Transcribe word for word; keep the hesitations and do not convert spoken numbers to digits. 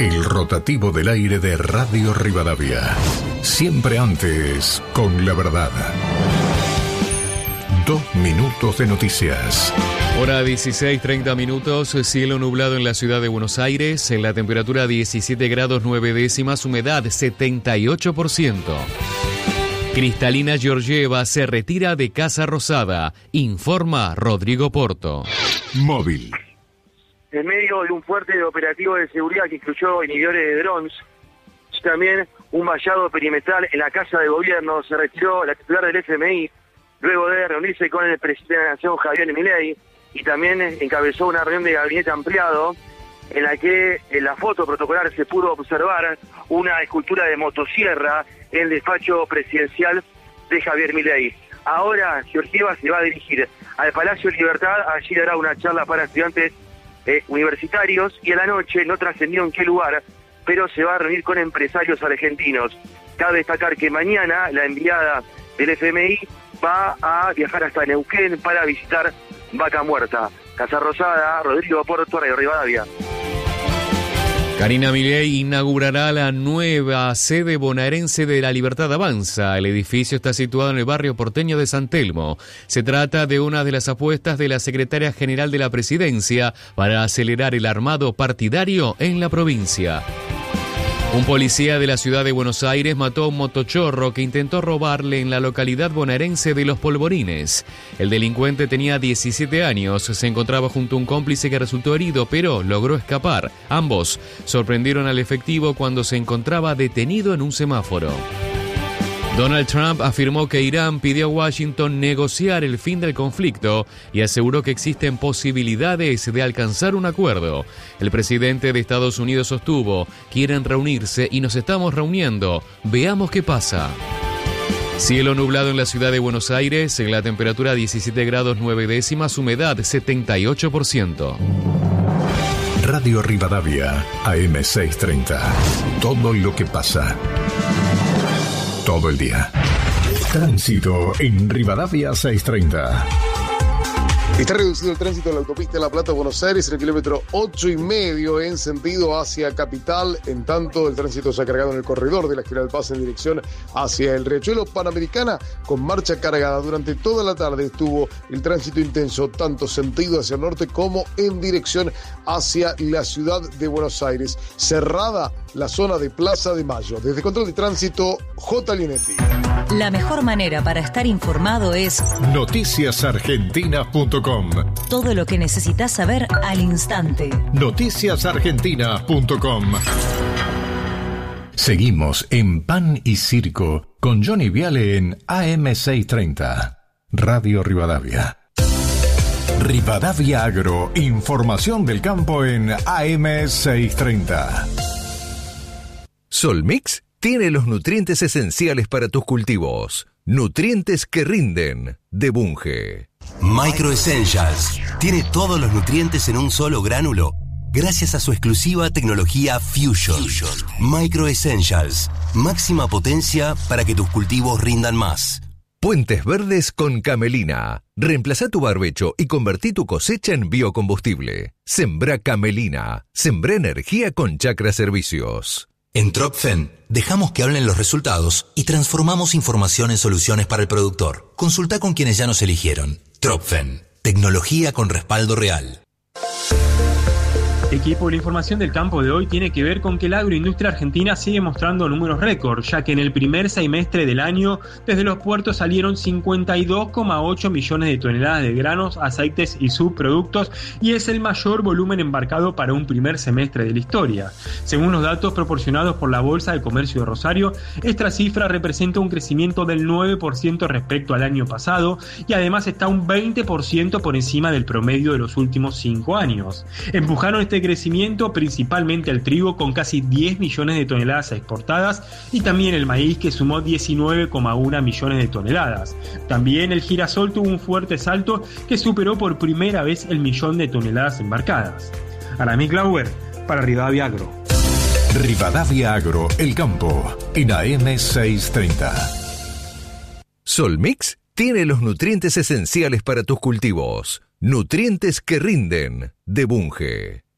El rotativo del aire de Radio Rivadavia. Siempre antes, con la verdad. Dos minutos de noticias. Hora dieciséis, treinta minutos, cielo nublado en la ciudad de Buenos Aires, en la temperatura diecisiete grados nueve décimas, humedad setenta y ocho por ciento. Cristalina Georgieva se retira de Casa Rosada, informa Rodrigo Porto. Móvil. En medio de un fuerte operativo de seguridad que incluyó inhibidores de drones, también un vallado perimetral en la Casa de Gobierno, se retiró la titular del F M I, luego de reunirse con el presidente de la Nación, Javier Milei, y también encabezó una reunión de gabinete ampliado en la que en la foto protocolar se pudo observar una escultura de motosierra en el despacho presidencial de Javier Milei. Ahora Georgieva se va a dirigir al Palacio de Libertad, allí dará una charla para estudiantes eh, universitarios, y a la noche no trascendió en qué lugar, pero se va a reunir con empresarios argentinos. Cabe destacar que mañana la enviada del F M I va a viajar hasta Neuquén para visitar Vaca Muerta. Casa Rosada, Rodrigo Porto, Radio Rivadavia. Karina Milei inaugurará la nueva sede bonaerense de La Libertad Avanza. El edificio está situado en el barrio porteño de San Telmo. Se trata de una de las apuestas de la secretaria general de la Presidencia para acelerar el armado partidario en la provincia. Un policía de la ciudad de Buenos Aires mató a un motochorro que intentó robarle en la localidad bonaerense de Los Polvorines. El delincuente tenía diecisiete años, se encontraba junto a un cómplice que resultó herido, pero logró escapar. Ambos sorprendieron al efectivo cuando se encontraba detenido en un semáforo. Donald Trump afirmó que Irán pidió a Washington negociar el fin del conflicto y aseguró que existen posibilidades de alcanzar un acuerdo. El presidente de Estados Unidos sostuvo: quieren reunirse y nos estamos reuniendo. Veamos qué pasa. Cielo nublado en la ciudad de Buenos Aires, en la temperatura diecisiete grados nueve décimas, humedad setenta y ocho por ciento. Radio Rivadavia, A M seiscientos treinta. Todo lo que pasa. Todo el día. Tránsito en Rivadavia seiscientos treinta. Está reducido el tránsito de la autopista de La Plata, Buenos Aires, en el kilómetro ocho y medio en sentido hacia Capital. En tanto, el tránsito se ha cargado en el corredor de la General Paz en dirección hacia el Riachuelo. Panamericana con marcha cargada. Durante toda la tarde estuvo el tránsito intenso, tanto sentido hacia el norte como en dirección hacia la ciudad de Buenos Aires. Cerrada la zona de Plaza de Mayo. Desde Control de Tránsito, J. Linetti. La mejor manera para estar informado es noticias argentinas punto com. Todo lo que necesitas saber al instante. noticias argentinas punto com. Seguimos en Pan y Circo con Johnny Viale en A M seiscientos treinta. Radio Rivadavia. Rivadavia Agro, información del campo en A M seiscientos treinta. Solmix tiene los nutrientes esenciales para tus cultivos. Nutrientes que rinden, de Bunge. Micro Essentials tiene todos los nutrientes en un solo gránulo gracias a su exclusiva tecnología Fusion. Fusion. Micro Essentials, máxima potencia para que tus cultivos rindan más. Puentes verdes con camelina. Reemplazá tu barbecho y convertí tu cosecha en biocombustible. Sembrá camelina. Sembrá energía con Chakra Servicios. En Tropfen, dejamos que hablen los resultados y transformamos información en soluciones para el productor. Consulta con quienes ya nos eligieron. Tropfen, tecnología con respaldo real. Equipo, la información del campo de hoy tiene que ver con que la agroindustria argentina sigue mostrando números récord, ya que en el primer semestre del año desde los puertos salieron cincuenta y dos coma ocho millones de toneladas de granos, aceites y subproductos, y es el mayor volumen embarcado para un primer semestre de la historia. Según los datos proporcionados por la Bolsa de Comercio de Rosario, esta cifra representa un crecimiento del nueve por ciento respecto al año pasado y además está un veinte por ciento por encima del promedio de los últimos cinco años. Empujaron este crecimiento principalmente el trigo, con casi diez millones de toneladas exportadas, y también el maíz, que sumó diecinueve coma uno millones de toneladas. También el girasol tuvo un fuerte salto que superó por primera vez el millón de toneladas embarcadas. Aramis Glauber, para Rivadavia Agro. Rivadavia Agro, el campo, en A M seiscientos treinta. Solmix tiene los nutrientes esenciales para tus cultivos. Nutrientes que rinden, de Bunge.